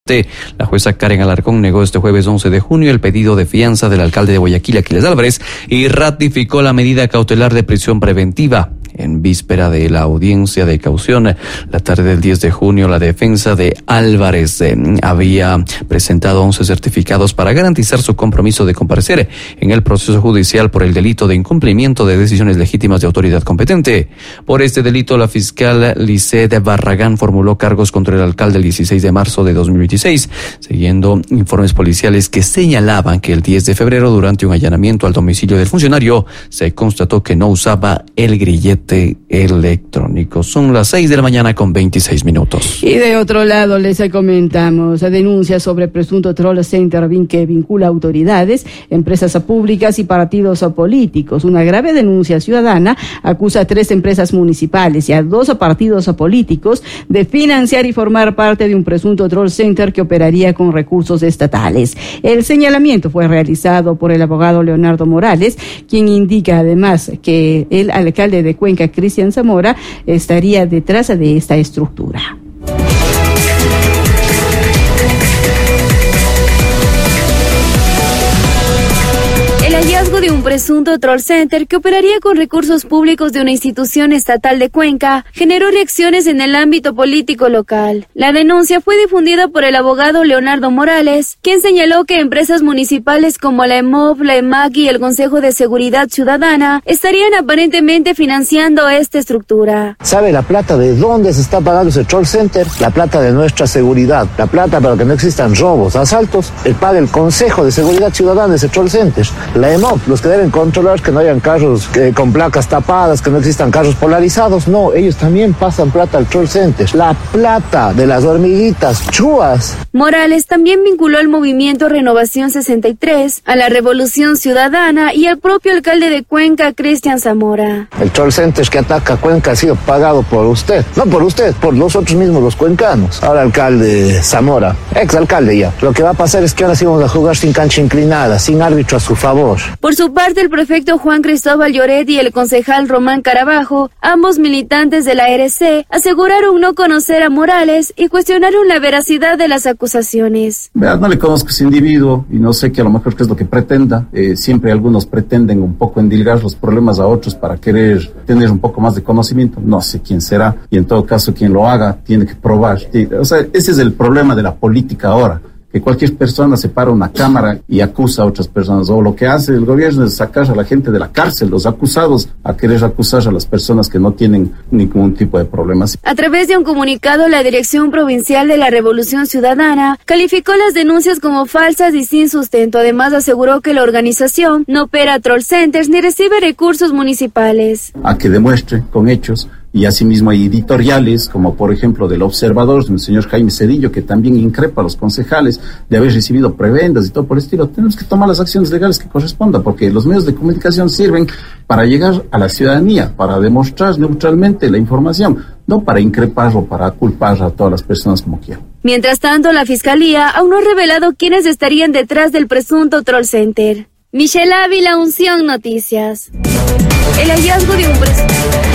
La jueza Karen Alarcón negó este jueves 11 de junio el pedido de fianza del alcalde de Guayaquil, Aquiles Álvarez, y ratificó la medida cautelar de prisión preventiva. En víspera de la audiencia de caución, la tarde del 10 de junio, la defensa de Álvarez había presentado 11 certificados para garantizar su compromiso de comparecer en el proceso judicial por el delito de incumplimiento de decisiones legítimas de autoridad competente. Por este delito, la fiscal Lisset Barragán formuló cargos contra el alcalde el 16 de marzo de 2026, siguiendo informes policiales que señalaban que el 10 de febrero, durante un allanamiento al domicilio del funcionario, se constató que no usaba el grillete electrónico. Son las 6 de la mañana con 26 minutos. Y de otro lado les comentamos denuncias sobre presunto troll center que vincula autoridades, empresas públicas y partidos políticos. Una grave denuncia ciudadana acusa a 3 empresas municipales y a 2 partidos políticos de financiar y formar parte de un presunto troll center que operaría con recursos estatales. El señalamiento fue realizado por el abogado Leonardo Morales, quien indica además que el alcalde de Cuenca, Cristian Zamora, estaría detrás de esta estructura. El hallazgo de un presunto troll center que operaría con recursos públicos de una institución estatal de Cuenca generó reacciones en el ámbito político local. La denuncia fue difundida por el abogado Leonardo Morales, quien señaló que empresas municipales como la EMOV, la EMAC y el Consejo de Seguridad Ciudadana estarían aparentemente financiando esta estructura. ¿Sabe la plata de dónde se está pagando ese troll center? La plata de nuestra seguridad, la plata para que no existan robos, asaltos, paga el Consejo de Seguridad Ciudadana ese troll center. La EMOP, los que deben controlar que no hayan carros con placas tapadas, que no existan carros polarizados, no, ellos también pasan plata al troll center. La plata de las hormiguitas chúas. Morales también vinculó al movimiento Renovación 63, a la Revolución Ciudadana y al propio alcalde de Cuenca, Cristian Zamora. El troll center que ataca Cuenca ha sido pagado por usted, no por usted, por nosotros mismos los cuencanos. Ahora alcalde Zamora, exalcalde ya. Lo que va a pasar es que ahora sí vamos a jugar sin cancha inclinada, sin árbitro a su favor. Por su parte, el prefecto Juan Cristóbal Lloret y el concejal Román Carabajo, ambos militantes de la RC, aseguraron no conocer a Morales y cuestionaron la veracidad de las acusaciones. No le conozco a ese individuo y no sé que a lo mejor qué es lo que pretenda. Siempre algunos pretenden un poco endilgar los problemas a otros para querer tener un poco más de conocimiento. No sé quién será y en todo caso quien lo haga tiene que probar. O sea, ese es el problema de la política ahora, que cualquier persona se para una cámara y acusa a otras personas, o lo que hace el gobierno es sacar a la gente de la cárcel, los acusados, a querer acusar a las personas que no tienen ningún tipo de problemas. A través de un comunicado, la Dirección Provincial de la Revolución Ciudadana calificó las denuncias como falsas y sin sustento. Además, aseguró que la organización no opera troll centers ni recibe recursos municipales. A que demuestre con hechos. Y asimismo hay editoriales, como por ejemplo del Observador, del señor Jaime Cedillo, que también increpa a los concejales de haber recibido prebendas y todo por el estilo. Tenemos que tomar las acciones legales que correspondan, porque los medios de comunicación sirven para llegar a la ciudadanía, para demostrar neutralmente la información, no para increpar o para culpar a todas las personas como quieran. Mientras tanto, la Fiscalía aún no ha revelado quiénes estarían detrás del presunto troll center. Michelle Ávila, Unción Noticias. El hallazgo de un presunto